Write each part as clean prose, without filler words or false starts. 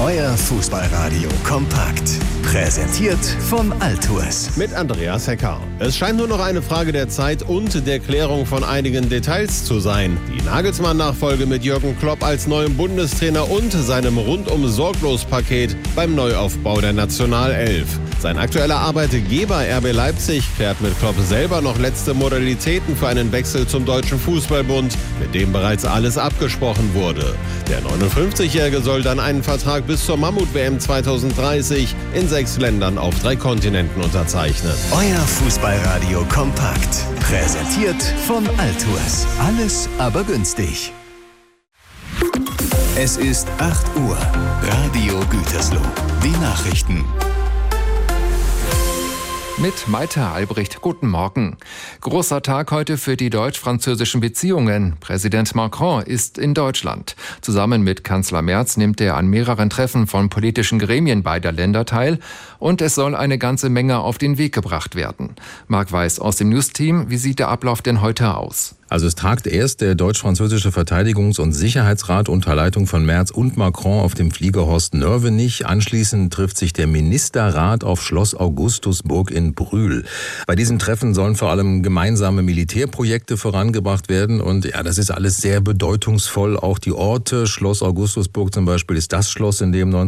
Euer Fußballradio kompakt. Präsentiert von Altours. Mit Andreas Hecker. Es scheint nur noch eine Frage der Zeit und der Klärung von einigen Details zu sein. Die Nagelsmann-Nachfolge mit Jürgen Klopp als neuem Bundestrainer und seinem Rundum-Sorglos-Paket beim Neuaufbau der Nationalelf. Sein aktueller Arbeitgeber RB Leipzig klärt mit Klopp selber noch letzte Modalitäten für einen Wechsel zum Deutschen Fußballbund, mit dem bereits alles abgesprochen wurde. Der 59-Jährige soll dann einen Vertrag bis zur Mammut-WM 2030 in 6 Ländern auf 3 Kontinenten unterzeichnen. Euer Fußballradio kompakt. Präsentiert von Altours. Alles aber günstig. Es ist 8 Uhr. Radio Gütersloh. Die Nachrichten. Mit Maite Albrecht, guten Morgen. Großer Tag heute für die deutsch-französischen Beziehungen. Präsident Macron ist in Deutschland. Zusammen mit Kanzler Merz nimmt er an mehreren Treffen von politischen Gremien beider Länder teil. Und es soll eine ganze Menge auf den Weg gebracht werden. Marc Weiß aus dem News-Team, wie sieht der Ablauf denn heute aus? Also es tagt erst der deutsch-französische Verteidigungs- und Sicherheitsrat unter Leitung von Merz und Macron auf dem Flieger Horst-Nörvenich. Anschließend trifft sich der Ministerrat auf Schloss Augustusburg in Brühl. Bei diesen Treffen sollen vor allem gemeinsame Militärprojekte vorangebracht werden. Und ja, das ist alles sehr bedeutungsvoll. Auch die Orte, Schloss Augustusburg zum Beispiel, ist das Schloss, in dem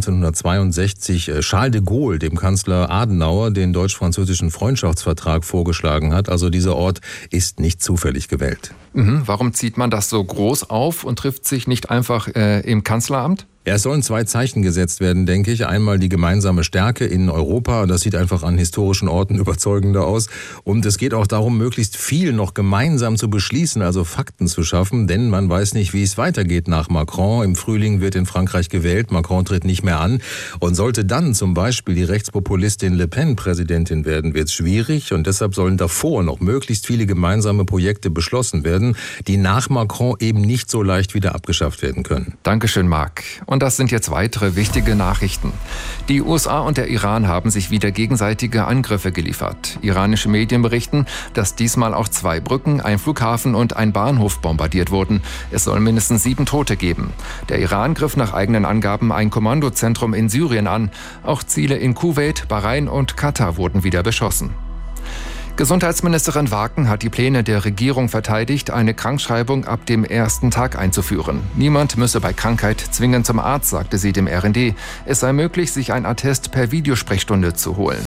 1962 Charles de Gaulle, dem Kanzler Adenauer, den deutsch-französischen Freundschaftsvertrag vorgeschlagen hat. Also dieser Ort ist nicht zufällig gewählt. Warum zieht man das so groß auf und trifft sich nicht einfach im Kanzleramt? Ja, es sollen 2 Zeichen gesetzt werden, denke ich. Einmal die gemeinsame Stärke in Europa. Das sieht einfach an historischen Orten überzeugender aus. Und es geht auch darum, möglichst viel noch gemeinsam zu beschließen, also Fakten zu schaffen. Denn man weiß nicht, wie es weitergeht nach Macron. Im Frühling wird in Frankreich gewählt. Macron tritt nicht mehr an. Und sollte dann zum Beispiel die Rechtspopulistin Le Pen Präsidentin werden, wird es schwierig. Und deshalb sollen davor noch möglichst viele gemeinsame Projekte beschlossen werden, die nach Macron eben nicht so leicht wieder abgeschafft werden können. Dankeschön, Marc. Und das sind jetzt weitere wichtige Nachrichten. Die USA und der Iran haben sich wieder gegenseitige Angriffe geliefert. Iranische Medien berichten, dass diesmal auch 2 Brücken, ein Flughafen und ein Bahnhof bombardiert wurden. Es soll mindestens 7 Tote geben. Der Iran griff nach eigenen Angaben ein Kommandozentrum in Syrien an. Auch Ziele in Kuwait, Bahrain und Katar wurden wieder beschossen. Gesundheitsministerin Waken hat die Pläne der Regierung verteidigt, eine Krankschreibung ab dem ersten Tag einzuführen. Niemand müsse bei Krankheit zwingend zum Arzt, sagte sie dem RND. Es sei möglich, sich ein Attest per Videosprechstunde zu holen.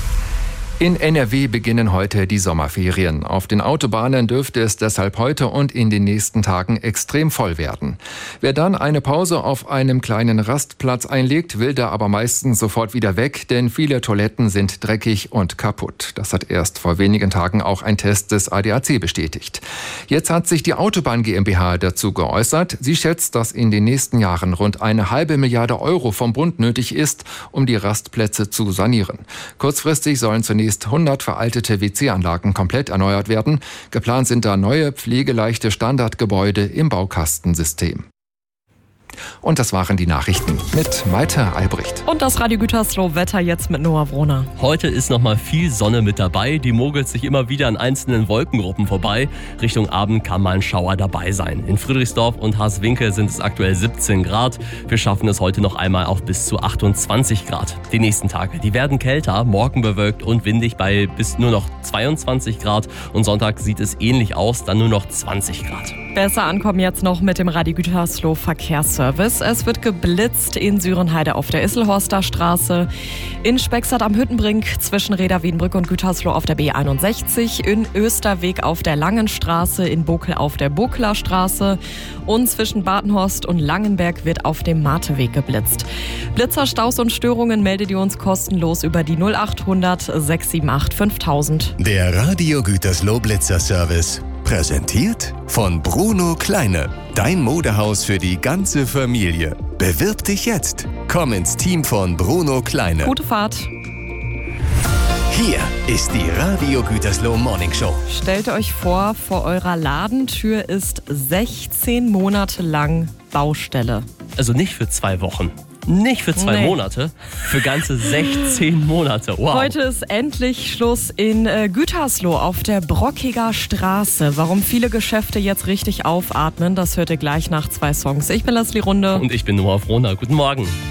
In NRW beginnen heute die Sommerferien. Auf den Autobahnen dürfte es deshalb heute und in den nächsten Tagen extrem voll werden. Wer dann eine Pause auf einem kleinen Rastplatz einlegt, will da aber meistens sofort wieder weg, denn viele Toiletten sind dreckig und kaputt. Das hat erst vor wenigen Tagen auch ein Test des ADAC bestätigt. Jetzt hat sich die Autobahn GmbH dazu geäußert. Sie schätzt, dass in den nächsten Jahren rund 1,5 Milliarde Euro vom Bund nötig ist, um die Rastplätze zu sanieren. Kurzfristig sollen zunächst 100 veraltete WC-Anlagen komplett erneuert werden. Geplant sind da neue, pflegeleichte Standardgebäude im Baukastensystem. Und das waren die Nachrichten mit Maite Albrecht. Und das Radio Gütersloh Wetter jetzt mit Noah Wrohner. Heute ist noch mal viel Sonne mit dabei. Die mogelt sich immer wieder an einzelnen Wolkengruppen vorbei. Richtung Abend kann mal ein Schauer dabei sein. In Friedrichsdorf und Haßwinkel sind es aktuell 17 Grad. Wir schaffen es heute noch einmal auf bis zu 28 Grad. Die nächsten Tage, die werden kälter, morgen bewölkt und windig bei bis nur noch 22 Grad. Und Sonntag sieht es ähnlich aus, dann nur noch 20 Grad. Besser ankommen jetzt noch mit dem Radio Gütersloh Verkehrsservice. Es wird geblitzt in Sürenheide auf der Isselhorster Straße, in Spexert am Hüttenbrink zwischen Reda-Wiedenbrück und Gütersloh auf der B61, in Österweg auf der Langen Straße, in Bokel auf der Bokeler Straße und zwischen Badenhorst und Langenberg wird auf dem Marteweg geblitzt. Blitzer, Staus und Störungen meldet ihr uns kostenlos über die 0800 678 5000. Der Radio Gütersloh Blitzer Service. Präsentiert von Bruno Kleine. Dein Modehaus für die ganze Familie. Bewirb dich jetzt. Komm ins Team von Bruno Kleine. Gute Fahrt. Hier ist die Radio Gütersloh Morning Show. Stellt euch vor eurer Ladentür ist 16 Monate lang Baustelle. Also nicht für 2 Wochen. Nicht für 2 Monate, für ganze 16 Monate. Wow. Heute ist endlich Schluss in Gütersloh auf der Brockiger Straße. Warum viele Geschäfte jetzt richtig aufatmen, das hört ihr gleich nach 2 Songs. Ich bin Leslie Runde. Und ich bin Noah Wrohner. Guten Morgen.